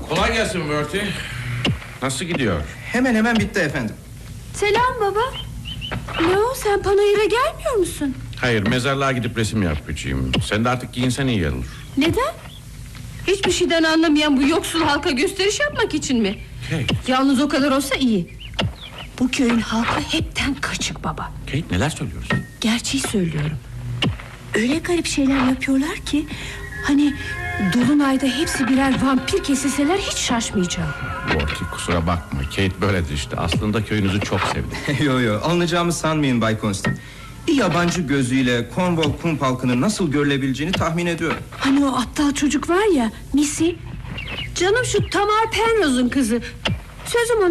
Kolay gelsin Bertie. Nasıl gidiyor? Hemen hemen bitti efendim. Selam baba. Ne o, sen panayıra gelmiyor musun? Hayır, mezarlığa gidip resim yapacağım. Sen de artık giyinsen iyi olur. Neden? Hiçbir şeyden anlamayan bu yoksul halka gösteriş yapmak için mi? Kate. Yalnız o kadar olsa iyi. Bu köyün halkı hepten kaçık baba. Kate, neler söylüyorsun? Gerçeği söylüyorum. Öyle garip şeyler yapıyorlar ki... Hani dolunayda hepsi birer vampir kesilseler hiç şaşmayacağım. Bertie, kusura bakma. Kate böyledir işte. Aslında köyünüzü çok sevdim. Yo, alınacağımı sanmayın Bay Constant. Bir yabancı gözüyle Cornwall kump halkının nasıl görülebileceğini tahmin ediyorum. Hani o aptal çocuk var ya, Missy. Canım, şu Tamar Penrose'un kızı. Sözüm ona